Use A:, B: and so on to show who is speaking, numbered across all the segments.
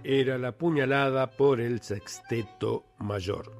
A: era la puñalada por el sexteto mayor.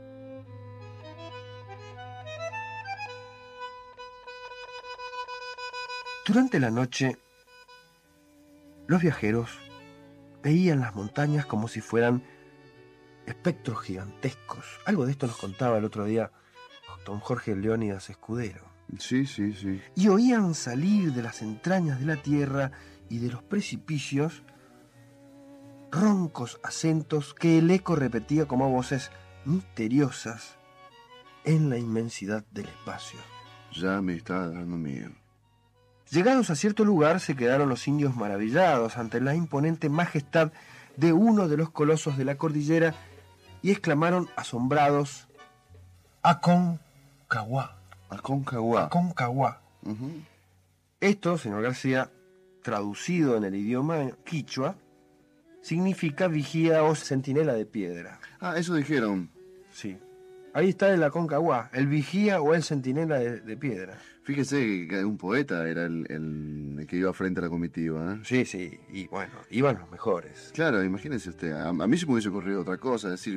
B: Durante la noche, los viajeros veían las montañas como si fueran espectros gigantescos. Algo de esto nos contaba el otro día don Jorge Leónidas Escudero.
C: Sí, sí, sí.
B: Y oían salir de las entrañas de la tierra y de los precipicios roncos acentos que el eco repetía como voces misteriosas en la inmensidad del espacio.
C: Ya me está dando miedo.
B: Llegados a cierto lugar, se quedaron los indios maravillados ante la imponente majestad de uno de los colosos de la cordillera y exclamaron asombrados: Aconcagua.
C: Aconcagua.
B: Aconcagua.
C: Uh-huh.
B: Esto, señor García, traducido en el idioma quichua, significa vigía o centinela de piedra.
C: Ah, eso dijeron.
B: Sí. Ahí está el Aconcagua, el vigía o el centinela de piedra.
C: Fíjese que un poeta era el que iba frente a la comitiva, ¿eh?
B: Sí, sí, y bueno, iban los mejores.
C: Claro, imagínese usted, a mí se me hubiese ocurrido otra cosa, decir,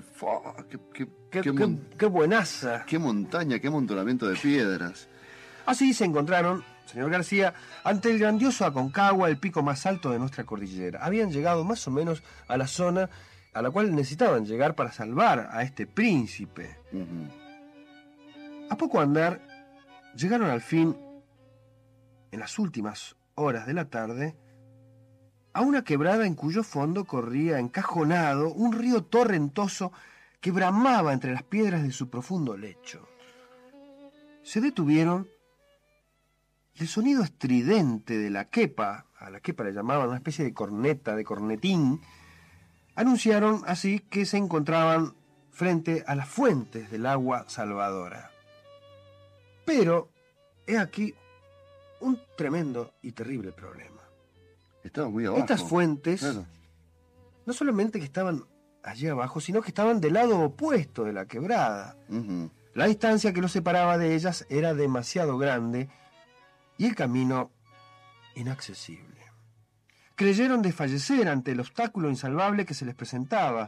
B: ¡Qué buenaza!
C: ¡Qué montaña, qué amontonamiento de piedras!
B: Así se encontraron, señor García, ante el grandioso Aconcagua, el pico más alto de nuestra cordillera. Habían llegado más o menos a la zona a la cual necesitaban llegar para salvar a este príncipe.
C: Uh-huh.
B: A poco andar, llegaron al fin, en las últimas horas de la tarde, a una quebrada en cuyo fondo corría encajonado un río torrentoso que bramaba entre las piedras de su profundo lecho. Se detuvieron y el sonido estridente de la quepa, a la quepa le llamaban una especie de corneta, de cornetín, anunciaron así que se encontraban frente a las fuentes del agua salvadora. Pero he aquí un tremendo y terrible problema.
C: Estaba muy abajo.
B: Estas fuentes,
C: claro,
B: no solamente que estaban allí abajo, sino que estaban del lado opuesto de la quebrada.
C: uh-huh.
B: La distancia que los separaba de ellas era demasiado grande y el camino inaccesible. Creyeron desfallecer ante el obstáculo insalvable que se les presentaba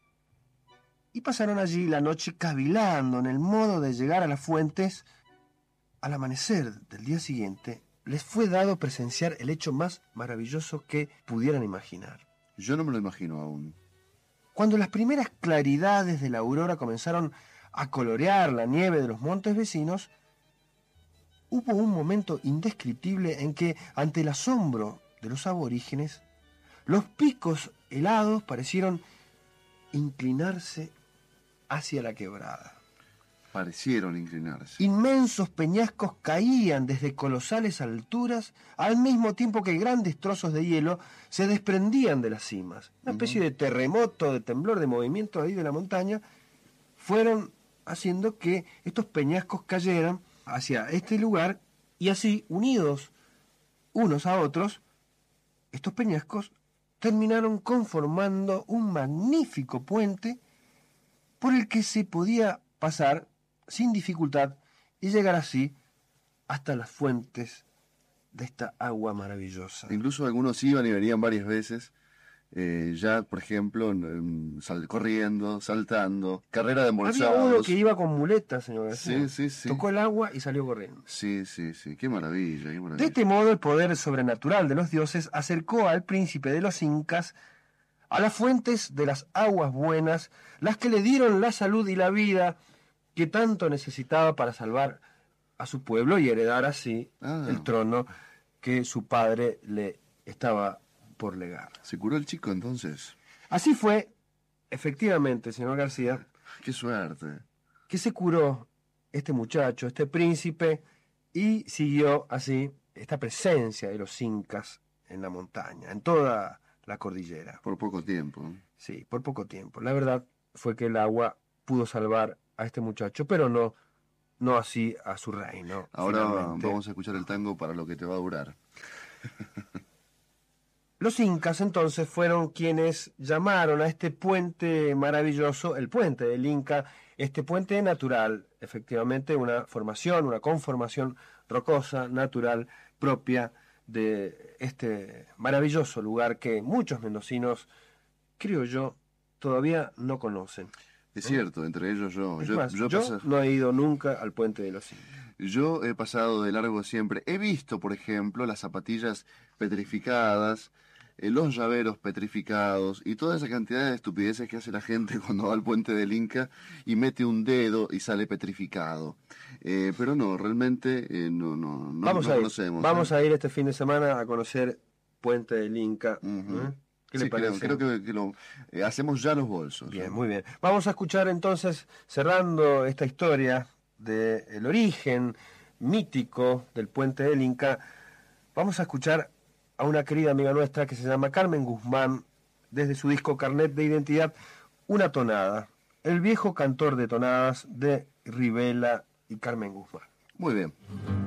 B: y pasaron allí la noche cavilando en el modo de llegar a las fuentes. Al amanecer del día siguiente les fue dado presenciar el hecho más maravilloso que pudieran imaginar.
C: Yo no me lo imagino aún.
B: Cuando las primeras claridades de la aurora comenzaron a colorear la nieve de los montes vecinos, hubo un momento indescriptible en que, ante el asombro de los aborígenes, los picos helados parecieron inclinarse hacia la quebrada.
C: Parecieron inclinarse.
B: Inmensos peñascos caían desde colosales alturas, al mismo tiempo que grandes trozos de hielo se desprendían de las cimas. Una especie de terremoto, de temblor, de movimiento ahí de la montaña, fueron haciendo que estos peñascos cayeran hacia este lugar y así, unidos unos a otros, estos peñascos terminaron conformando un magnífico puente por el que se podía pasar sin dificultad y llegar así hasta las fuentes de esta agua maravillosa.
C: Incluso algunos iban y venían varias veces, ya, por ejemplo, corriendo, saltando, carrera de embolsados.
B: Había uno que iba con muletas, señor García.
C: Sí, sí, sí.
B: Tocó el agua y salió corriendo.
C: Sí, sí, sí. Qué maravilla, qué maravilla.
B: De este modo, el poder sobrenatural de los dioses acercó al príncipe de los incas a las fuentes de las aguas buenas, las que le dieron la salud y la vida que tanto necesitaba para salvar a su pueblo y heredar así el trono que su padre le estaba por legar.
C: ¿Se curó el chico entonces?
B: Así fue, efectivamente, señor García.
C: ¡Qué suerte!
B: Que se curó este muchacho, este príncipe, y siguió así esta presencia de los incas en la montaña, en toda la cordillera.
C: Por poco tiempo.
B: Sí, por poco tiempo. La verdad fue que el agua pudo salvar a este muchacho, pero no así a su reino.
C: Ahora
B: finalmente.
C: Vamos a escuchar el tango para lo que te va a durar.
B: Los incas entonces fueron quienes llamaron a este puente maravilloso, el puente del Inca, este puente natural, efectivamente una formación, una conformación rocosa, natural, propia de este maravilloso lugar que muchos mendocinos creo yo, todavía no conocen.
C: Es cierto, entre ellos yo.
B: Es
C: Yo,
B: más,
C: yo he
B: yo
C: pasado-
B: no he ido nunca al Puente de los Indios.
C: yo he pasado de largo siempre. He visto, por ejemplo, las zapatillas petrificadas, los llaveros petrificados y toda esa cantidad de estupideces que hace la gente cuando va al Puente del Inca y mete un dedo y sale petrificado. Pero no, realmente no
B: Vamos a ir,
C: conocemos.
B: vamos a ir este fin de semana a conocer Puente del Inca.
C: Ujú.
B: ¿Qué le
C: Sí,
B: parece?
C: creo que lo hacemos ya los bolsos.
B: Bien, muy bien. Vamos a escuchar entonces, cerrando esta historia del origen mítico del Puente del Inca, vamos a escuchar a una querida amiga nuestra que se llama Carmen Guzmán, desde su disco Carnet de Identidad, Una tonada, el viejo cantor de tonadas de Rivela y Carmen Guzmán.
C: Muy bien.